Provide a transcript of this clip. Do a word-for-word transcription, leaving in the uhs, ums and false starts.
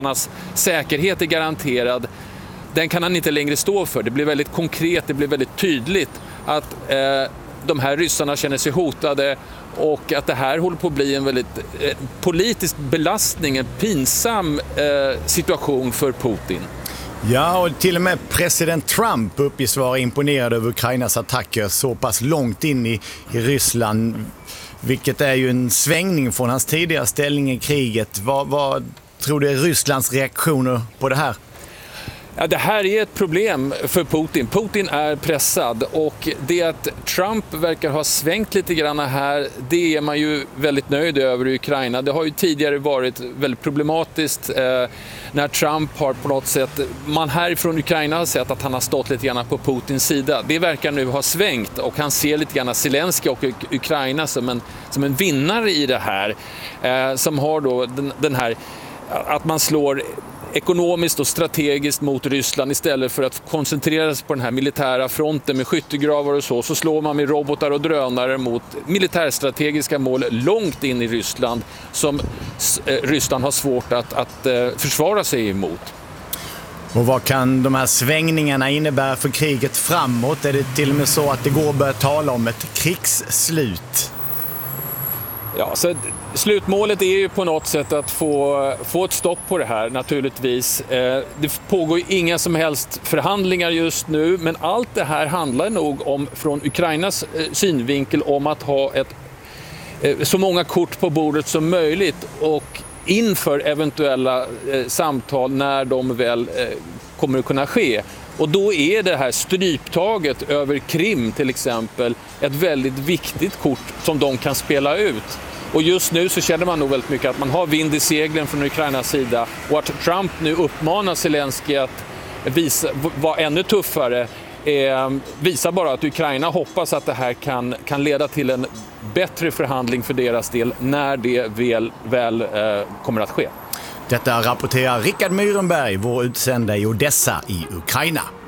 Hans säkerhet är garanterad. Den kan han inte längre stå för. Det blir väldigt konkret, det blir väldigt tydligt att eh, de här ryssarna känner sig hotade och att det här håller på att bli en väldigt eh, politisk belastning, en pinsam eh, situation för Putin. Ja, och till och med president Trump uppges vara imponerad över Ukrainas attacker så pass långt in i, i Ryssland, vilket är ju en svängning från hans tidigare ställning i kriget. Vad, vad tror du är Rysslands reaktioner på det här? Ja, det här är ett problem för Putin. Putin är pressad och det att Trump verkar ha svängt lite grann här, det är man ju väldigt nöjd över i Ukraina. Det har ju tidigare varit väldigt problematiskt eh, när Trump har på något sätt, man härifrån Ukraina har sett att han har stått lite grann på Putins sida. Det verkar nu ha svängt och han ser lite grann Zelensky och Ukraina som en, som en vinnare i det här. Eh, som har då den, den här, att man slår ekonomiskt och strategiskt mot Ryssland istället för att koncentrera sig på den här militära fronten med skyttegravar och så, så slår man med robotar och drönare mot militärstrategiska mål långt in i Ryssland som Ryssland har svårt att, att försvara sig emot. Och vad kan de här svängningarna innebära för kriget framåt? Är det till och med så att det går att börja tala om ett krigsslut? Ja, så slutmålet är ju på något sätt att få, få ett stopp på det här naturligtvis. Eh, det pågår ju inga som helst förhandlingar just nu, men allt det här handlar nog om, från Ukrainas eh, synvinkel, om att ha ett, eh, så många kort på bordet som möjligt och inför eventuella eh, samtal när de väl eh, kommer att kunna ske. Och då är det här stryptaget över Krim till exempel ett väldigt viktigt kort som de kan spela ut. Och just nu så känner man nog väldigt mycket att man har vind i seglen från Ukrainas sida och att Trump nu uppmanar Zelensky att visa, vara ännu tuffare eh, visar bara att Ukraina hoppas att det här kan, kan leda till en bättre förhandling för deras del när det väl, väl eh, kommer att ske. Detta rapporterar Rickard Myrenberg, vår utsända i Odessa i Ukraina.